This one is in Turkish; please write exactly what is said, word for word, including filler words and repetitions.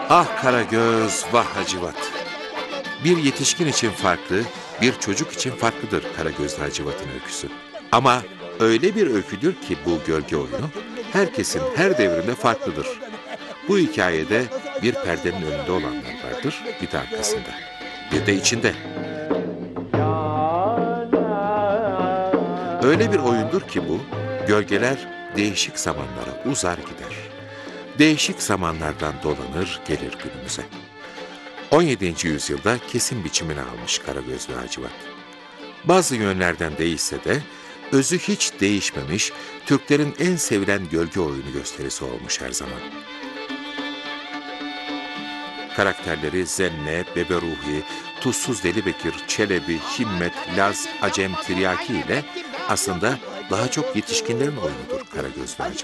Ah Karagöz, vah Hacivat. Bir yetişkin için farklı, bir çocuk için farklıdır Karagözlü Hacivat'ın öyküsü. Ama öyle bir öyküdür ki bu gölge oyunu, herkesin her devrinde farklıdır. Bu hikayede bir perdenin önünde olanlar vardır, bir de arkasında, bir de içinde. Öyle bir oyundur ki bu, gölgeler değişik zamanlara uzar gider. Değişik zamanlardan dolanır gelir günümüze. on yedinci yüzyılda kesin biçimini almış Karagözlü Hacivat. Bazı yönlerden değişse de özü hiç değişmemiş, Türklerin en sevilen gölge oyunu gösterisi olmuş her zaman. Karakterleri Zenne, Bebe Ruhi, Tuzsuz Deli Bekir, Çelebi, Himmet, Laz, Acem, Tiryaki ile aslında daha çok yetişkinlerin oyunudur Karagözlü Hacivat.